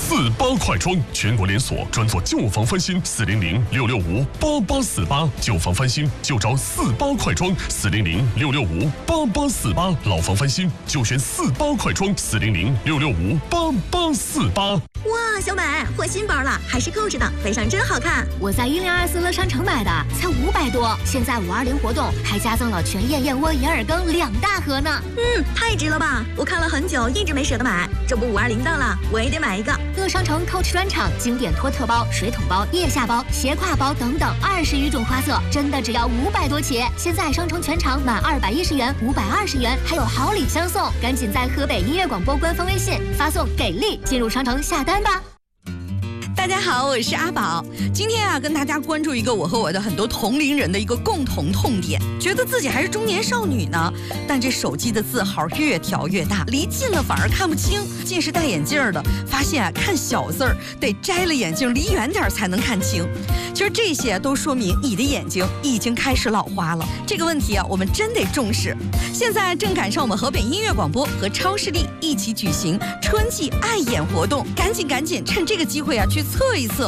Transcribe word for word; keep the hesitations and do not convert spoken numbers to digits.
四八快装，全国连锁，专做旧房翻新，四零零六六五八八四八，旧房翻新就找四八快装，四零零六六五八八四八，老房翻新就选四八快装，四零零六六五八八四八。 哇，小美换新包了，还是购置的，背上真好看。 我在一零二四乐商城买的，才五百多。现在五二零活动还加赠了全燕燕窝银耳羹两大盒呢。 嗯，太值了吧！我看了很久，一直没舍得买。这不五二零到了，我也得买一个。 乐商城 Coach 专场经典托特包、水桶包、腋下包、斜挎包等等二十余种花色，真的只要五百多起。现在商城全场满二百一十元，五百二十元，还有好礼相送。赶紧在河北音乐广播官方微信发送给力进入商城下单吧。 大家好，我是阿宝。今天啊，跟大家关注一个我和我的很多同龄人的一个共同痛点，觉得自己还是中年少女呢，但这手机的字号越调越大，离近了反而看不清。近视戴眼镜的发现啊，看小字儿得摘了眼镜离远点才能看清。其实这些都说明你的眼睛已经开始老花了。这个问题啊，我们真得重视。现在正赶上我们河北音乐广播和超视力一起举行春季爱眼活动，赶紧赶紧趁这个机会啊去测一测。